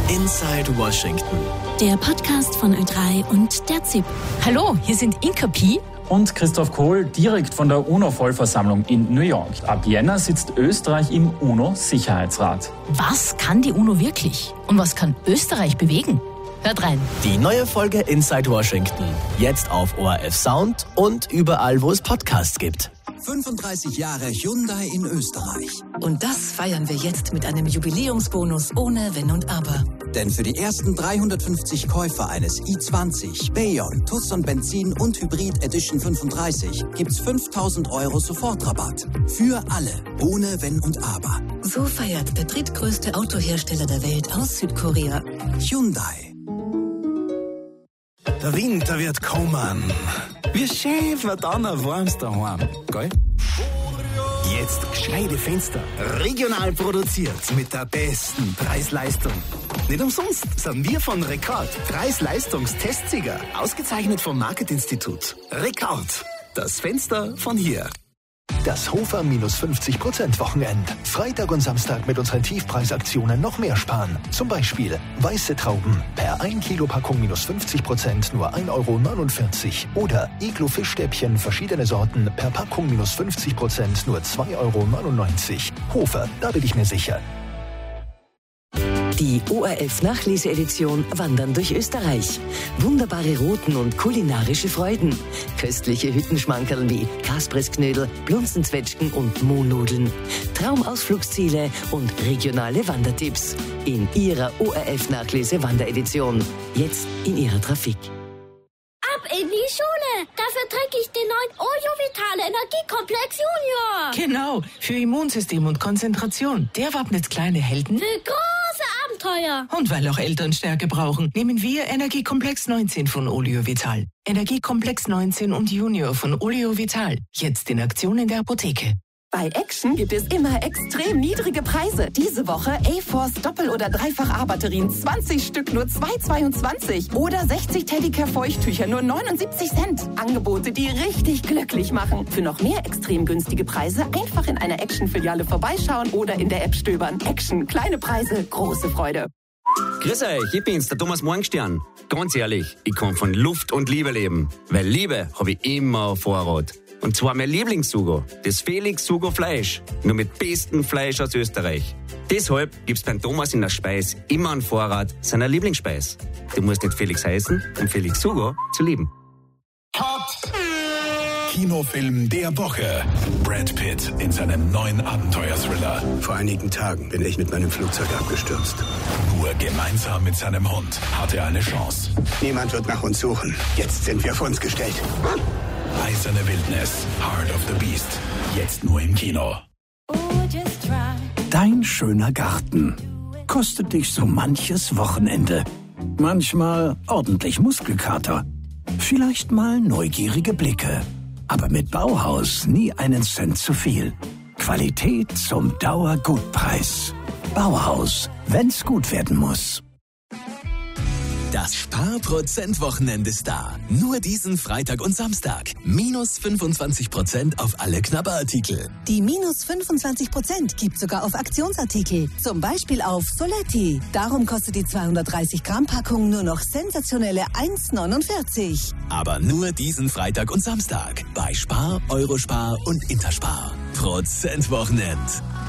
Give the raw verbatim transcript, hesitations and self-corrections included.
Inside Washington. Der Podcast von Ö drei und der Z I P. Hallo, hier sind Inka Pi und Christoph Kohl, direkt von der UNO-Vollversammlung in New York. Ab Jänner sitzt Österreich im UNO-Sicherheitsrat. Was kann die UNO wirklich? Und was kann Österreich bewegen? Hört rein. Die neue Folge Inside Washington. Jetzt auf O R F Sound und überall, wo es Podcasts gibt. fünfunddreißig Jahre Hyundai in Österreich. Und das feiern wir jetzt mit einem Jubiläumsbonus ohne Wenn und Aber. Denn für die ersten dreihundertfünfzig Käufer eines i zwanzig, Bayon, Tucson Benzin und Hybrid Edition fünfunddreißig gibt's fünftausend Euro Sofortrabatt. Für alle, ohne Wenn und Aber. So feiert der drittgrößte Autohersteller der Welt aus Südkorea. Hyundai. Der Winter wird kommen. Wie schön wird dann ein warmes daheim, gell? Jetzt gescheite Fenster, regional produziert mit der besten Preis-Leistung. Nicht umsonst sind wir von Rekord Preis-Leistungs-Testsieger, ausgezeichnet vom Marketinstitut. Rekord, das Fenster von hier. Das Hofer minus fünfzig Prozent Wochenend. Freitag und Samstag mit unseren Tiefpreisaktionen noch mehr sparen. Zum Beispiel weiße Trauben per ein Kilo Packung minus fünfzig Prozent nur ein Euro neunundvierzig. Oder Iglo Fischstäbchen verschiedene Sorten per Packung minus fünfzig Prozent nur zwei Euro neunundneunzig. Hofer, da bin ich mir sicher. Die O R F-Nachlese-Edition Wandern durch Österreich. Wunderbare Routen und kulinarische Freuden. Köstliche Hüttenschmankerl wie Kasprisknödel, Blunzenzwetschgen und Mohnnudeln. Traumausflugsziele und regionale Wandertipps. In Ihrer O R F-Nachlese-Wanderedition. Jetzt in Ihrer Trafik. Ab in die Schule! Dafür trinke ich den neuen Olio Vitale Energiekomplex Junior! Genau, für Immunsystem und Konzentration. Der wappnet kleine Helden für große Abenteuer. Und weil auch Eltern Stärke brauchen, nehmen wir Energiekomplex neunzehn von Olio Vital. Energiekomplex neunzehn und Junior von Olio Vital. Jetzt in Aktion in der Apotheke. Bei Action gibt es immer extrem niedrige Preise. Diese Woche A-Force Doppel- oder Dreifach-A-Batterien zwanzig Stück nur zwei Euro zweiundzwanzig. Oder sechzig Teddicare-Feuchttücher nur neunundsiebzig Cent. Angebote, die richtig glücklich machen. Für noch mehr extrem günstige Preise einfach in einer Action-Filiale vorbeischauen oder in der App stöbern. Action, kleine Preise, große Freude. Grüß euch, ich bin's, der Thomas Morgenstern. Ganz ehrlich, ich kann von Luft und Liebe leben. Weil Liebe habe ich immer auf Vorrat. Und zwar mein Lieblingssugo, das Felix Sugo Fleisch. Nur mit bestem Fleisch aus Österreich. Deshalb gibt's beim Thomas in der Speis immer einen Vorrat seiner Lieblingsspeis. Du musst nicht Felix heißen, um Felix Sugo zu lieben. Cut! Kinofilm der Woche. Brad Pitt in seinem neuen Abenteuer-Thriller. Vor einigen Tagen bin ich mit meinem Flugzeug abgestürzt. Nur gemeinsam mit seinem Hund hat er eine Chance. Niemand wird nach uns suchen. Jetzt sind wir auf uns gestellt. Eiserne Wildnis, Heart of the Beast. Jetzt nur im Kino. Dein schöner Garten kostet dich so manches Wochenende. Manchmal ordentlich Muskelkater. Vielleicht mal neugierige Blicke. Aber mit Bauhaus nie einen Cent zu viel. Qualität zum Dauergutpreis. Bauhaus, wenn's gut werden muss. Das Sparprozent-Wochenende ist da. Nur diesen Freitag und Samstag. Minus fünfundzwanzig Prozent auf alle Knabberartikel. Die minus fünfundzwanzig Prozent gibt sogar auf Aktionsartikel. Zum Beispiel auf Soletti. Darum kostet die zweihundertdreißig Gramm Packung nur noch sensationelle eins Euro neunundvierzig. Aber nur diesen Freitag und Samstag. Bei Spar, Eurospar und Interspar. Prozent-Wochenend.